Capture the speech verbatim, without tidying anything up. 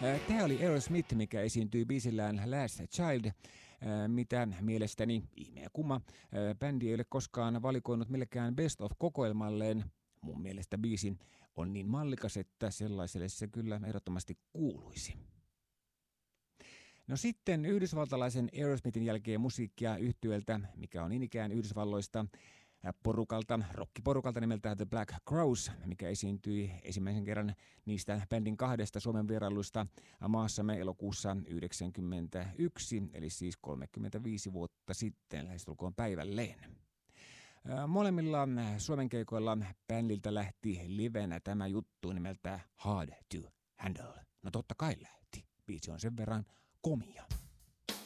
Tämä oli Aerosmith, mikä esiintyi biisillään Last Child, mitä mielestäni ihme ja kumma. Bändi ei ole koskaan valikoinut millekään Best of-kokoelmalleen. Mun mielestä biisi on niin mallikas, että sellaiselle se kyllä ehdottomasti kuuluisi. No sitten yhdysvaltalaisen Aerosmithin jälkeen musiikkia yhtyeltä, mikä on niin ikään Yhdysvalloista, porukalta, rockiporukalta nimeltään The Black Crowes, mikä esiintyi ensimmäisen kerran niistä bändin kahdesta Suomen vierailusta maassamme elokuussa yhdeksänkymmentäyksi, eli siis kolmekymmentäviisi vuotta sitten, lähestulkoon päivälleen. Molemmilla Suomen keikoilla bändiltä lähti livenä tämä juttu nimeltä Hard to Handle. No totta kai lähti. Biisi on sen verran komia.